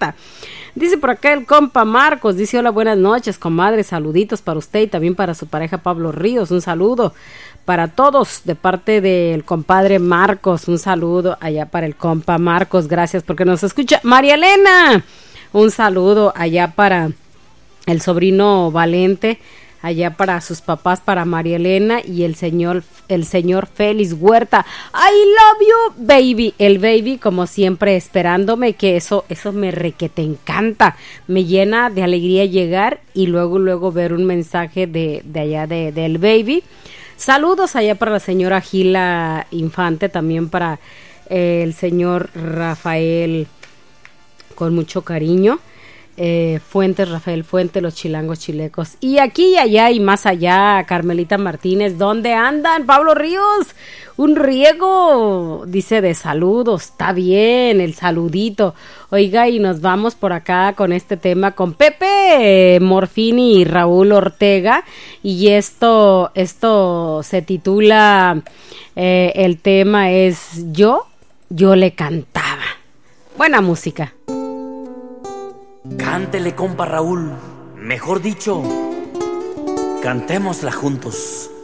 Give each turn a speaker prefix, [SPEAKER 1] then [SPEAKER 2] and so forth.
[SPEAKER 1] encanta. Dice por acá el compa Marcos, dice hola, buenas noches, comadre, saluditos para usted y también para su pareja Pablo Ríos, un saludo para todos de parte del compadre Marcos, un saludo allá para el compa Marcos, gracias porque nos escucha. María Elena, un saludo allá para el sobrino Valente, allá para sus papás, para María Elena y el señor Félix Huerta. I love you, baby. El baby, como siempre, esperándome, que eso me requete encanta. Me llena de alegría llegar y luego ver un mensaje de allá del baby. Saludos allá para la señora Gila Infante, también para el Rafael, con mucho cariño. Fuentes, Rafael Fuentes, los chilangos chilecos. Y aquí y allá y más allá, Carmelita Martínez, ¿dónde andan? Pablo Ríos, un riego, dice, de saludos, está bien, el saludito. Oiga, y nos vamos por acá con este tema con Pepe Morfini y Raúl Ortega. Y esto se titula, el tema es Yo le cantaba. Buena música.
[SPEAKER 2] Cántele, compa Raúl, mejor dicho, cantémosla juntos.